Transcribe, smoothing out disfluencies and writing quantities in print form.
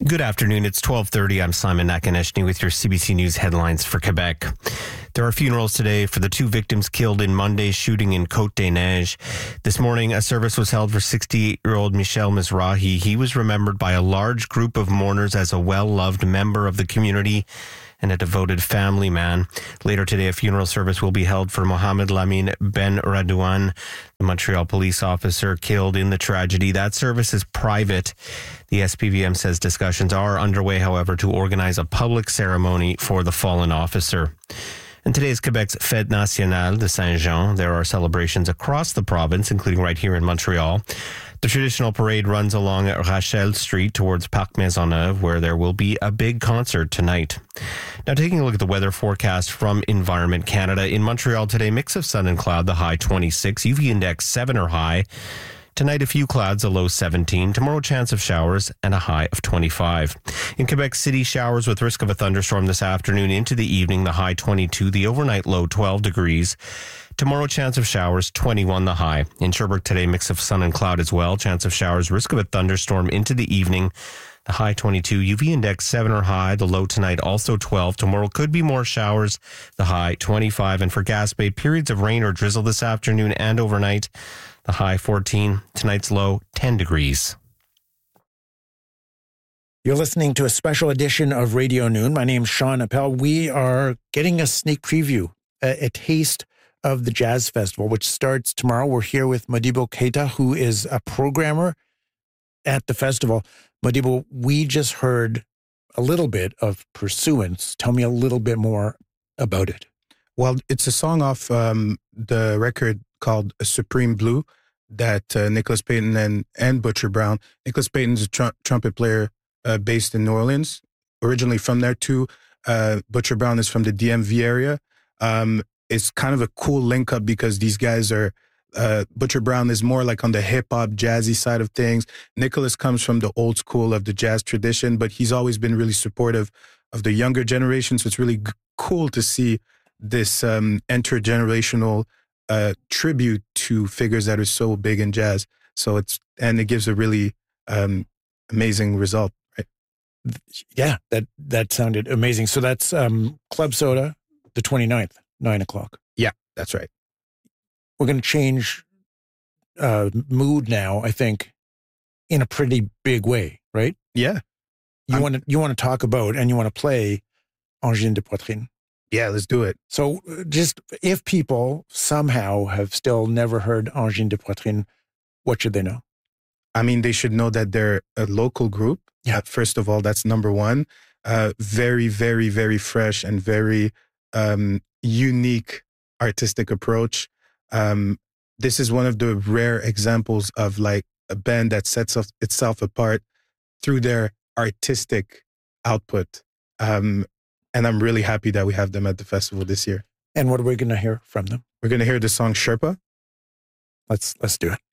Good afternoon. It's 12:30. I'm Simon Nakaneshny with your CBC News headlines for Quebec. There are funerals today for the two victims killed in Monday's shooting in Côte-des-Neiges. This morning, a service was held for 68-year-old Michel Mizrahi. He was remembered by a large group of mourners as a well-loved member of the community and a devoted family man. Later today, a funeral service will be held for Mohamed Lamine Ben Radouane, the Montreal police officer killed in the tragedy. That service is private. The SPVM says discussions are underway, however, to organize a public ceremony for the fallen officer. And today is Quebec's Fête Nationale de Saint-Jean. There are celebrations across the province, including right here in Montreal. The traditional parade runs along Rachel Street towards Parc Maisonneuve, where there will be a big concert tonight. Now, taking a look at the weather forecast from Environment Canada. In Montreal today, mix of sun and cloud, the high 26, UV index 7 or high. Tonight, a few clouds, a low 17. Tomorrow, chance of showers and a high of 25. In Quebec City, showers with risk of a thunderstorm this afternoon into the evening, the high 22. The overnight low 12 degrees. Tomorrow, chance of showers, 21 the high. In Sherbrooke today, mix of sun and cloud as well. Chance of showers, risk of a thunderstorm into the evening. The high 22, UV index 7 or high. The low tonight also 12. Tomorrow could be more showers. The high 25. And for Gaspé, periods of rain or drizzle this afternoon and overnight. The high 14. Tonight's low 10 degrees. You're listening to a special edition of Radio Noon. My name's Sean Appel. We are getting a sneak preview, a taste of the Jazz Festival, which starts tomorrow. We're here with Modibo Keita, who is a programmer at the festival. Modibo, we just heard a little bit of Pursuance. Tell me a little bit more about it. Well, it's a song off the record called Supreme Blue that Nicholas Payton and Butcher Brown. Nicholas Payton's a trumpet player based in New Orleans, originally from there too. Butcher Brown is from the DMV area. It's kind of a cool link up because these guys are, Butcher Brown is more like on the hip hop jazzy side of things. Nicholas comes from the old school of the jazz tradition, but he's always been really supportive of the younger generation. So it's really cool to see this intergenerational tribute to figures that are so big in jazz. So it gives a really amazing result, right? Yeah, that sounded amazing. So that's Club Soda, the 29th, 9 o'clock. Yeah, that's right. We're going to change mood now, I think, in a pretty big way, right? Yeah. You want to talk about and you want to play Angine de Poitrine. Yeah, let's do it. So just if people somehow have still never heard Angine de Poitrine, what should they know? I mean, they should know that they're a local group. Yeah. First of all, that's number one. Very, very, very fresh and very unique artistic approach. This is one of the rare examples of like a band that sets itself apart through their artistic output. And I'm really happy that we have them at the festival this year. And what are we going to hear from them? We're going to hear the song Sherpa. Let's do it.